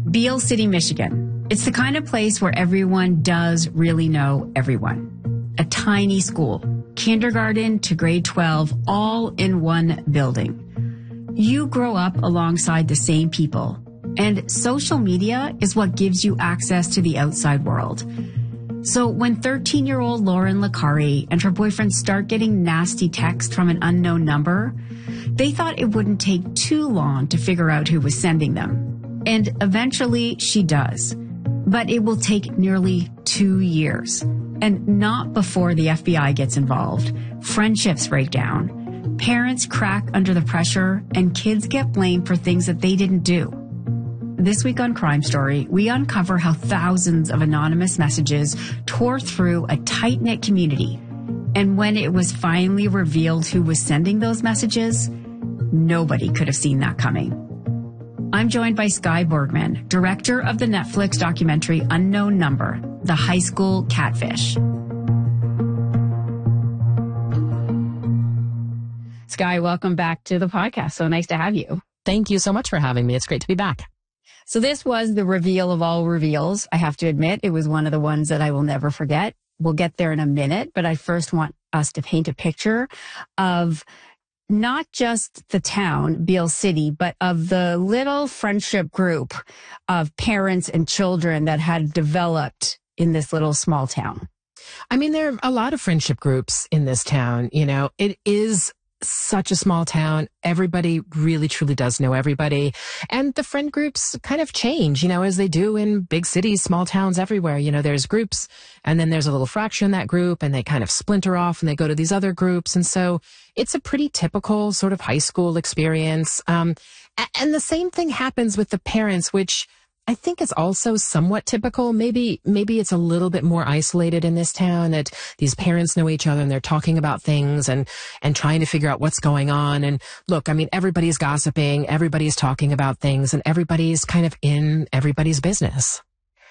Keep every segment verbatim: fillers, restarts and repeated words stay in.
Beale City, Michigan. It's the kind of place where everyone does really know everyone. A tiny school, kindergarten to grade twelve, all in one building. You grow up alongside the same people, and social media is what gives you access to the outside world. So when thirteen-year-old Lauren Licari and her boyfriend start getting nasty texts from an unknown number, they thought it wouldn't take too long to figure out who was sending them. And eventually she does. But it will take nearly two years. And not before the F B I gets involved. Friendships break down. Parents crack under the pressure, and kids get blamed for things that they didn't do. This week on Crime Story, we uncover how thousands of anonymous messages tore through a tight-knit community. And when it was finally revealed who was sending those messages, nobody could have seen that coming. I'm joined by Skye Borgman, director of the Netflix documentary Unknown Number, The High School Catfish. Skye, welcome back to the podcast. So nice to have you. Thank you so much for having me. It's great to be back. So this was the reveal of all reveals. I have to admit, it was one of the ones that I will never forget. We'll get there in a minute, but I first want us to paint a picture of not just the town, Beale City, but of the little friendship group of parents and children that had developed in this little small town. I mean, there are a lot of friendship groups in this town. You know, it is such a small town. Everybody really, truly does know everybody. And the friend groups kind of change, you know, as they do in big cities, small towns everywhere. You know, there's groups and then there's a little fraction in that group and they kind of splinter off and they go to these other groups. And so it's a pretty typical sort of high school experience. Um, and the same thing happens with the parents, which I think is also somewhat typical. Maybe, maybe it's a little bit more isolated in this town that these parents know each other and they're talking about things and, and trying to figure out what's going on. And look, I mean, everybody's gossiping, everybody's talking about things, and everybody's kind of in everybody's business.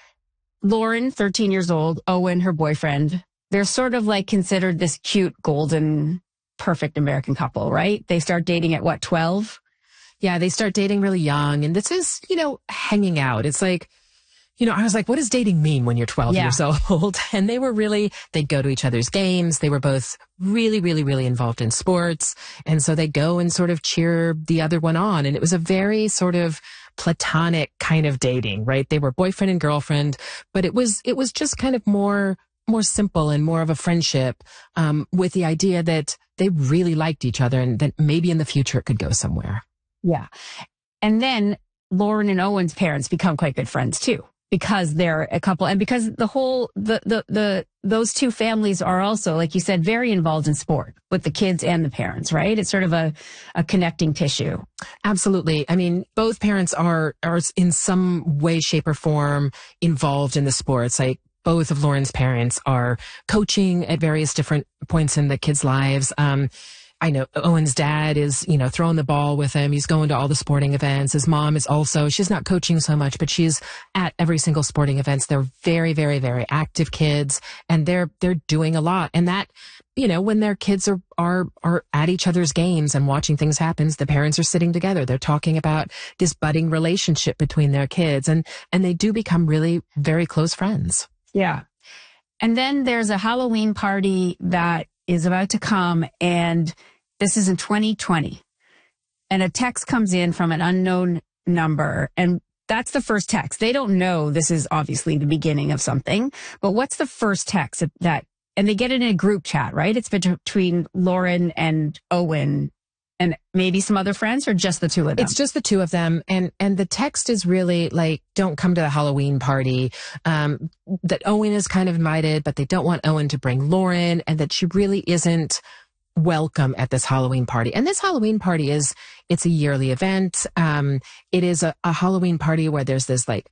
Lauren, thirteen years old, Owen, her boyfriend, they're sort of like considered this cute, golden, perfect American couple, right? They start dating at what, twelve? Yeah, they start dating really young. And this is, you know, hanging out. It's like, you know, I was like, what does dating mean when you're twelve yeah. years old? And they were really, they'd go to each other's games. They were both really, really, really involved in sports. And so they'd go and sort of cheer the other one on. And it was a very sort of platonic kind of dating, right? They were boyfriend and girlfriend, but it was, it was just kind of more, more simple and more of a friendship, um, with the idea that they really liked each other and that maybe in the future it could go somewhere. Yeah. And then Lauren and Owen's parents become quite good friends too, because they're a couple and because the whole, the, the, the, those two families are also, like you said, very involved in sport with the kids and the parents, right? It's sort of a, a connecting tissue. Absolutely. I mean, both parents are, are in some way, shape or form involved in the sports. Like both of Lauren's parents are coaching at various different points in the kids' lives. Um, I know Owen's dad is, you know, throwing the ball with him. He's going to all the sporting events. His mom is also, she's not coaching so much, but she's at every single sporting events. They're very, very, very active kids and they're, they're doing a lot. And that, you know, when their kids are, are, are at each other's games and watching things happen, the parents are sitting together. They're talking about this budding relationship between their kids and, and they do become really very close friends. Yeah. And then there's a Halloween party that is about to come, and this is in twenty twenty. And a text comes in from an unknown number, and that's the first text. They don't know this is obviously the beginning of something, but what's the first text that, and they get it in a group chat, right? It's between Lauren and Owen and maybe some other friends, or just the two of them? It's just the two of them. And, and the text is really like, don't come to the Halloween party. Um, that Owen is kind of invited, but they don't want Owen to bring Lauren, and that she really isn't welcome at this Halloween party. And this Halloween party is, it's a yearly event. Um, it is a, a Halloween party where there's this like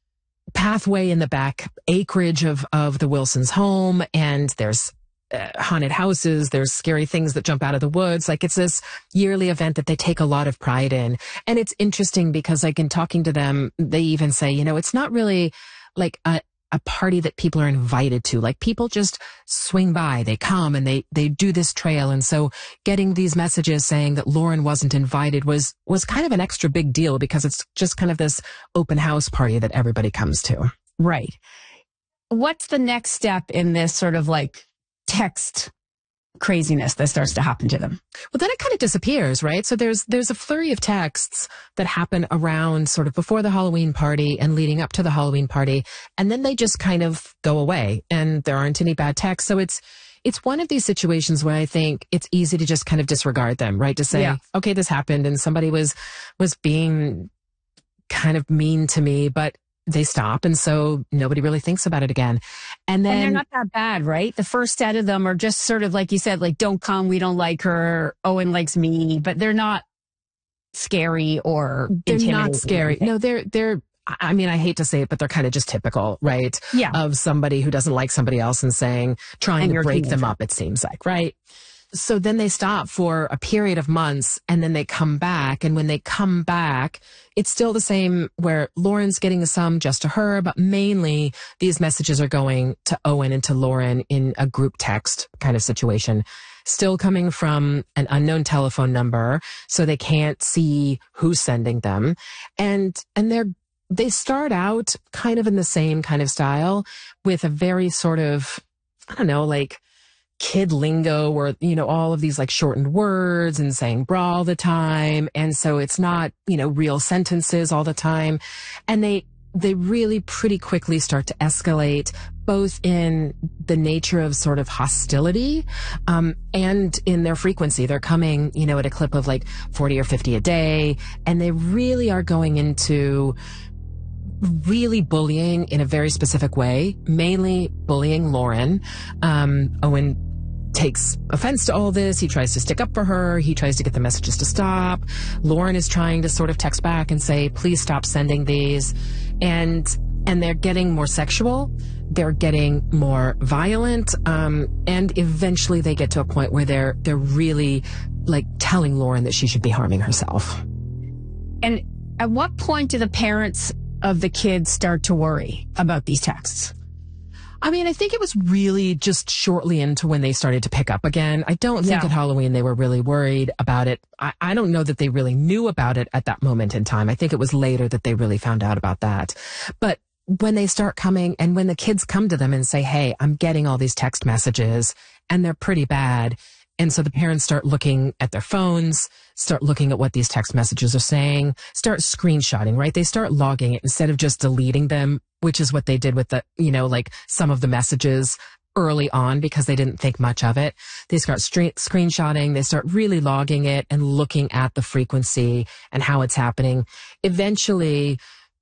pathway in the back acreage of, of the Wilsons' home. And there's uh, haunted houses. There's scary things that jump out of the woods. Like it's this yearly event that they take a lot of pride in. And it's interesting because like in talking to them, they even say, you know, it's not really like a, a party that people are invited to. Like people just swing by, they come and they, they do this trail. And so getting these messages saying that Lauren wasn't invited was, was kind of an extra big deal because it's just kind of this open house party that everybody comes to. Right. What's the next step in this sort of like text craziness that starts to happen to them? Well, then it kind of disappears, right? So there's there's a flurry of texts that happen around sort of before the Halloween party and leading up to the Halloween party, and then they just kind of go away, and there aren't any bad texts. So it's it's one of these situations where I think it's easy to just kind of disregard them, right? To say, yeah. okay, this happened, and somebody was was being kind of mean to me, but they stop, and so nobody really thinks about it again. And then and they're not that bad, right? The first set of them are just sort of like you said, like, don't come, we don't like her, Owen likes me, but they're not scary or they're intimidating. Not scary. No, they're they're I mean, I hate to say it, but they're kind of just typical, right? Yeah. Of somebody who doesn't like somebody else and saying, trying and to break them up, it seems like, right? So then they stop for a period of months and then they come back. And when they come back, it's still the same where Lauren's getting some just to her, but mainly these messages are going to Owen and to Lauren in a group text kind of situation. Still coming from an unknown telephone number, so they can't see who's sending them. And, and they're, they start out kind of in the same kind of style with a very sort of, I don't know, like, kid lingo where, you know, all of these like shortened words and saying bra all the time. And so it's not, you know, real sentences all the time. And they, they really pretty quickly start to escalate both in the nature of sort of hostility, um, and in their frequency. They're coming, you know, at a clip of like forty or fifty a day. And they really are going into really bullying in a very specific way, mainly bullying Lauren. Um, Owen takes offense to all this. He tries to stick up for her. He tries to get the messages to stop. Lauren is trying to sort of text back and say, please stop sending these. And, and they're getting more sexual. They're getting more violent. Um, and eventually they get to a point where they're, they're really like telling Lauren that she should be harming herself. And at what point do the parents of the kids start to worry about these texts? I mean, I think it was really just shortly into when they started to pick up again. I don't think yeah. at Halloween they were really worried about it. I, I don't know that they really knew about it at that moment in time. I think it was later that they really found out about that. But when they start coming and when the kids come to them and say, hey, I'm getting all these text messages and they're pretty bad. And so the parents start looking at their phones, start looking at what these text messages are saying, start screenshotting, right? They start logging it instead of just deleting them, which is what they did with the, you know, like some of the messages early on because they didn't think much of it. They start straight screenshotting. They start really logging it and looking at the frequency and how it's happening. Eventually,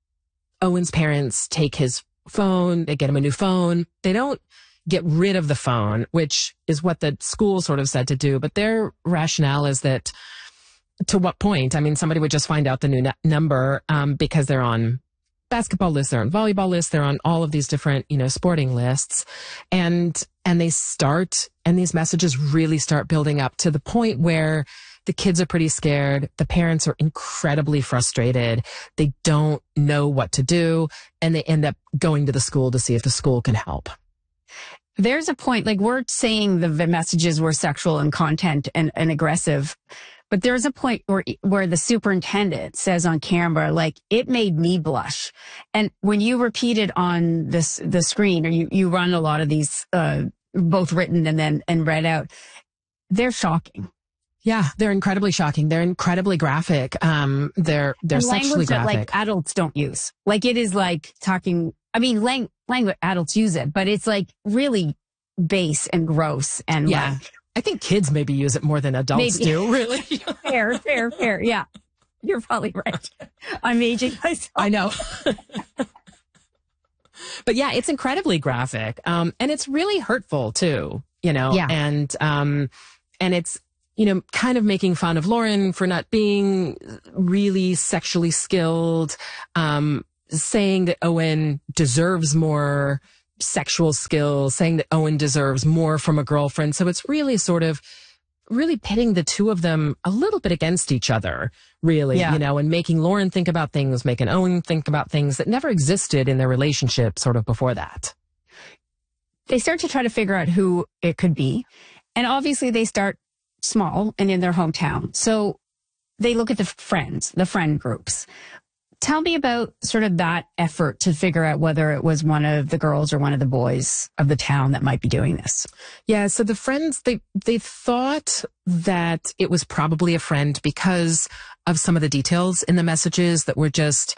Owen's parents take his phone. They get him a new phone. They don't get rid of the phone, which is what the school sort of said to do. But their rationale is that to what point? I mean, somebody would just find out the new n- number um, because they're on basketball lists, they're on volleyball lists, they're on all of these different, you know, sporting lists. And, and they start, and these messages really start building up to the point where the kids are pretty scared. The parents are incredibly frustrated. They don't know what to do. And they end up going to the school to see if the school can help. There's a point, like we're saying the, the messages were sexual in content and, and aggressive, but there's a point where, where the superintendent says on camera, like, it made me blush. And when you repeat it on this, the screen, or you, you run a lot of these, uh, both written and then, and read out, they're shocking. Yeah, they're incredibly shocking. They're incredibly graphic. Um, they're, they're and sexually graphic. That, like, adults don't use. Like, it is like talking, I mean, lang- language, adults use it, but it's like really base and gross. And yeah, like, I think kids maybe use it more than adults maybe. do, really. fair, fair, fair. Yeah, you're probably right. I'm aging myself. I know. But yeah, it's incredibly graphic. Um, and it's really hurtful too, you know, yeah. and, um, and it's, you know, kind of making fun of Lauren for not being really sexually skilled, um, saying that Owen deserves more sexual skills, saying that Owen deserves more from a girlfriend. So it's really sort of really pitting the two of them a little bit against each other, really, Yeah. you know, and making Lauren think about things, making Owen think about things that never existed in their relationship sort of before that. They start to try to figure out who it could be. And obviously they start small and in their hometown. So they look at the friends, the friend groups. Tell me about sort of that effort to figure out whether it was one of the girls or one of the boys of the town that might be doing this. Yeah, so the friends, they they thought that it was probably a friend because of some of the details in the messages that were just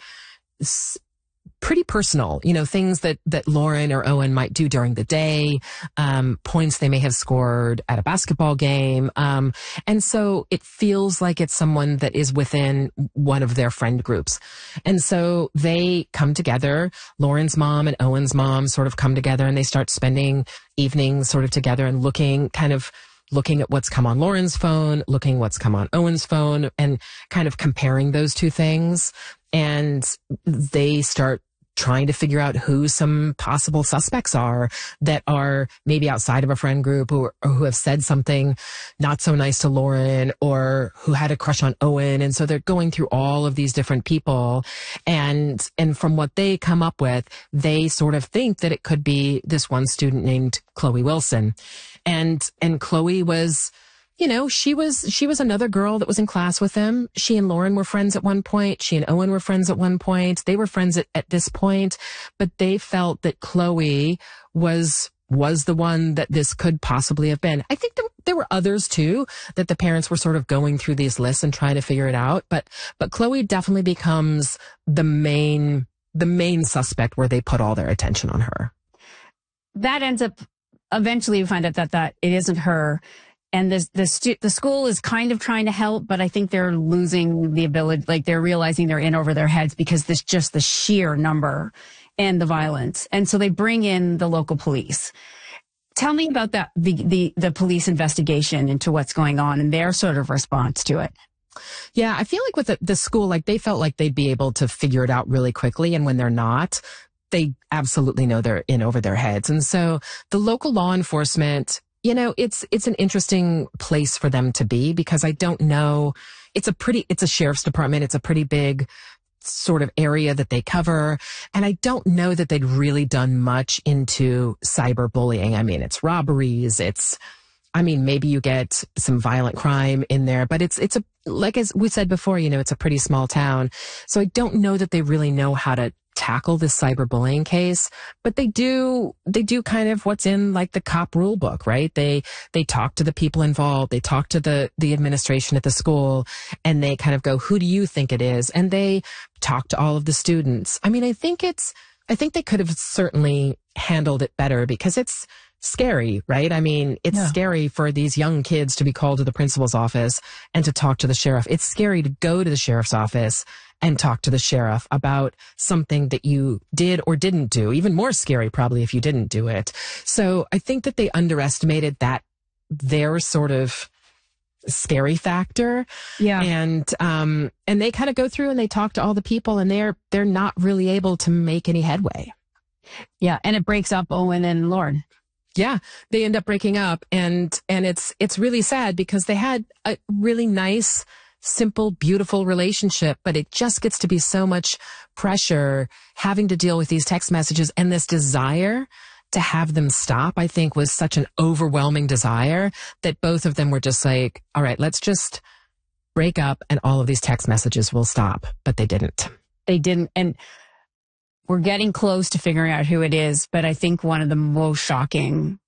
s- pretty personal, you know, things that, that Lauren or Owen might do during the day, um, points they may have scored at a basketball game. Um, and so it feels like it's someone that is within one of their friend groups. And so they come together, Lauren's mom and Owen's mom sort of come together and they start spending evenings sort of together and looking kind of looking at what's come on Lauren's phone, looking what's come on Owen's phone, and kind of comparing those two things. And they start trying to figure out who some possible suspects are that are maybe outside of a friend group or, or who have said something not so nice to Lauren or who had a crush on Owen. And so they're going through all of these different people. And, and from what they come up with, they sort of think that it could be this one student named Chloe Wilson. And, and Chloe was, you know, she was, she was another girl that was in class with him. She and Lauren were friends at one point. She and Owen were friends at one point. They were friends at, at this point, but they felt that Chloe was, was the one that this could possibly have been. I think there, there were others too, that the parents were sort of going through these lists and trying to figure it out. But, but Chloe definitely becomes the main, the main suspect where they put all their attention on her. That ends up, eventually you find out that, that it isn't her. And the, the, stu- the school is kind of trying to help, but I think they're losing the ability, like they're realizing they're in over their heads because there's just the sheer number and the violence. And so they bring in the local police. Tell me about that, the, the, the police investigation into what's going on and their sort of response to it. Yeah, I feel like with the, the school, like they felt like they'd be able to figure it out really quickly. And when they're not, they absolutely know they're in over their heads. And so the local law enforcement, you know, it's, it's an interesting place for them to be because I don't know, it's a pretty, it's a sheriff's department. It's a pretty big sort of area that they cover. And I don't know that they'd really done much into cyberbullying. I mean, it's robberies. It's, I mean, maybe you get some violent crime in there, but it's, it's a, like as we said before, you know, it's a pretty small town. So I don't know that they really know how to tackle this cyberbullying case, but they do, they do kind of what's in like the cop rule book, right? They, they talk to the people involved. They talk to the, the administration at the school and they kind of go, who do you think it is? And they talk to all of the students. I mean, I think it's, I think they could have certainly handled it better because it's scary, right? I mean, it's yeah. scary for these young kids to be called to the principal's office and to talk to the sheriff. It's scary to go to the sheriff's office and talk to the sheriff about something that you did or didn't do. Even more scary probably if you didn't do it. So I think that they underestimated that their sort of scary factor. Yeah. And, um, and they kind of go through and they talk to all the people and they're, they're not really able to make any headway. Yeah. And it breaks up Owen and Lauren. Yeah, they end up breaking up and, and it's, it's really sad because they had a really nice, simple, beautiful relationship, but it just gets to be so much pressure having to deal with these text messages and this desire to have them stop, I think was such an overwhelming desire that both of them were just like, all right, let's just break up and all of these text messages will stop, but they didn't. They didn't. And we're getting close to figuring out who it is, but I think one of the most shocking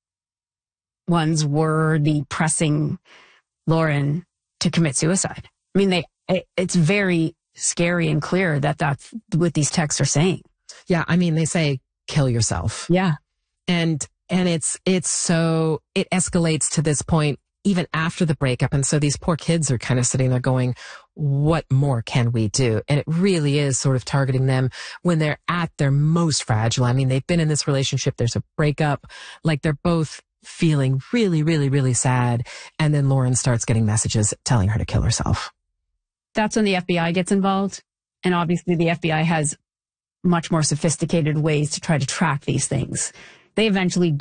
ones were the pressing Lauren to commit suicide. I mean, they, it, it's very scary and clear that that's what these texts are saying. Yeah. I mean, they say, kill yourself. Yeah. And, and it's, it's so, it escalates to this point even after the breakup. And so these poor kids are kind of sitting there going, what more can we do? And it really is sort of targeting them when they're at their most fragile. I mean, they've been in this relationship. There's a breakup. Like they're both feeling really, really, really sad. And then Lauren starts getting messages telling her to kill herself. That's when the F B I gets involved. And obviously the F B I has much more sophisticated ways to try to track these things. They eventually